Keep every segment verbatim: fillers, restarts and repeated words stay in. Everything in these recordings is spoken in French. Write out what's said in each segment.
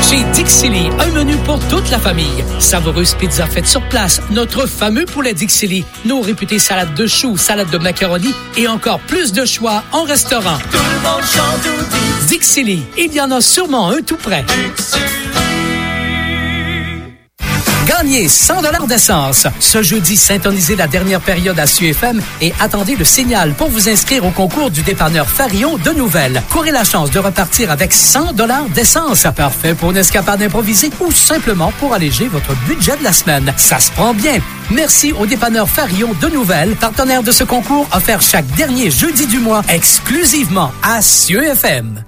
Chez Dixili, un menu pour toute la famille. Savoureuse pizza faite sur place, notre fameux poulet Dixili, nos réputées salades de choux, salades de macaroni et encore plus de choix en restaurant. Tout le monde chante ou dit Dixili, il y en a sûrement un tout près. Dixili. Gagnez cent dollars d'essence. Ce jeudi, syntonisez la dernière période à S U F M et attendez le signal pour vous inscrire au concours du dépanneur Farion de Nouvelles. Courez la chance de repartir avec cent dollars d'essence. Parfait pour une escapade improvisée ou simplement pour alléger votre budget de la semaine. Ça se prend bien. Merci au dépanneur Farion de Nouvelles, partenaire de ce concours offert chaque dernier jeudi du mois exclusivement à S U F M.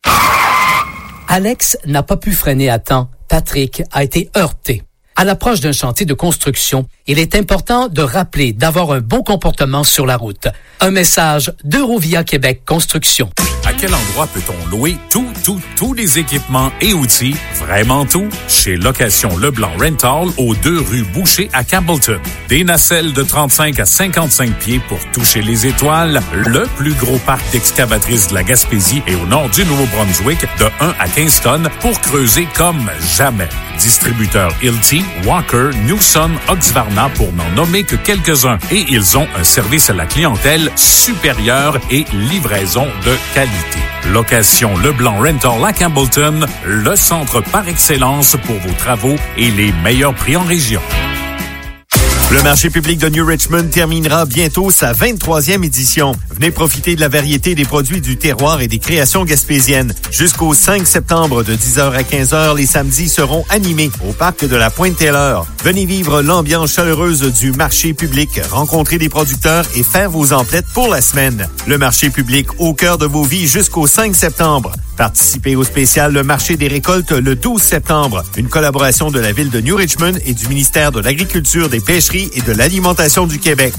Alex n'a pas pu freiner à temps. Patrick a été heurté. À l'approche d'un chantier de construction, il est important de rappeler d'avoir un bon comportement sur la route. Un message d'Eurovia Québec Construction. À quel endroit peut-on louer tout, tout, tous les équipements et outils, vraiment tout? Chez Location Leblanc Rental, aux deux rues Boucher à Campbellton. Des nacelles de trente-cinq à cinquante-cinq pieds pour toucher les étoiles. Le plus gros parc d'excavatrices de la Gaspésie et au nord du Nouveau-Brunswick, de un à quinze tonnes pour creuser comme jamais. Distributeur Hilti, Walker, Newson, Oxvarna pour n'en nommer que quelques-uns. Et ils ont un service à la clientèle supérieur et livraison de qualité. Location Leblanc Rental à Campbellton, le centre par excellence pour vos travaux et les meilleurs prix en région. Le marché public de New Richmond terminera bientôt sa vingt-troisième édition. Venez profiter de la variété des produits du terroir et des créations gaspésiennes. Jusqu'au cinq septembre de dix heures à quinze heures, les samedis seront animés au parc de la Pointe-Taylor. Venez vivre l'ambiance chaleureuse du marché public, rencontrer des producteurs et faire vos emplettes pour la semaine. Le marché public au cœur de vos vies jusqu'au cinq septembre. Participez au spécial Le marché des récoltes le douze septembre. Une collaboration de la ville de New Richmond et du ministère de l'Agriculture, des Pêcheries et de l'Alimentation du Québec.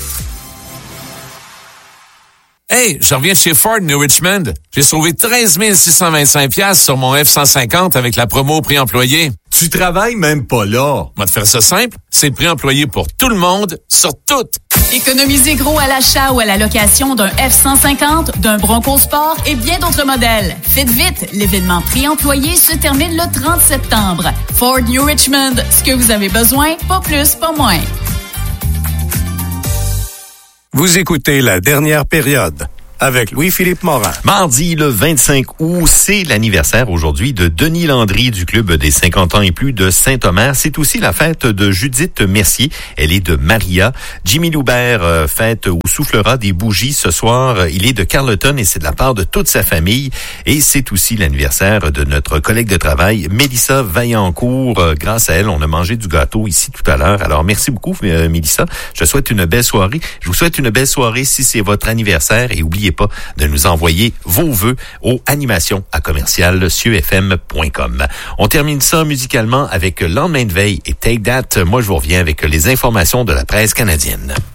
Hey, je reviens de chez Ford New Richmond. J'ai sauvé treize mille six cent vingt-cinq dollars sur mon F cent cinquante avec la promo prix employé. Tu travailles même pas là. On va te faire ça simple. C'est le prix employé pour tout le monde, sur tout. Économisez gros à l'achat ou à la location d'un F cent cinquante, d'un Bronco Sport et bien d'autres modèles. Faites vite, l'événement prix employé se termine le trente septembre. Ford New Richmond, ce que vous avez besoin, pas plus, pas moins. Vous écoutez La Dernière Période avec Louis-Philippe Morin. Mardi, le vingt-cinq août, c'est l'anniversaire aujourd'hui de Denis Landry du Club des cinquante ans et plus de Saint-Omer. C'est aussi la fête de Judith Mercier. Elle est de Maria. Jimmy Loubert euh, fête ou soufflera des bougies ce soir. Il est de Carleton et c'est de la part de toute sa famille. Et c'est aussi l'anniversaire de notre collègue de travail, Mélissa Vaillancourt. Euh, grâce à elle, on a mangé du gâteau ici tout à l'heure. Alors, merci beaucoup, euh, Mélissa. Je souhaite une belle soirée. Je vous souhaite une belle soirée si c'est votre anniversaire et oubliez pas de nous envoyer vos vœux au animation à commercial s u f m point com. On termine ça musicalement avec Lendemain de veille et Take That. Moi, je vous reviens avec les informations de la presse canadienne.